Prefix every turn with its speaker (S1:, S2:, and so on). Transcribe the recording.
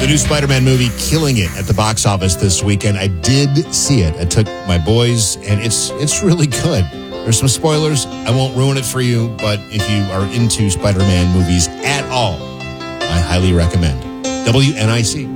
S1: The new Spider-Man movie killing it at the box office this weekend. I did see it. I took my boys, and it's really good. There's some spoilers. I won't ruin it for you, but if you are into Spider-Man movies at all, I highly recommend. WNIC.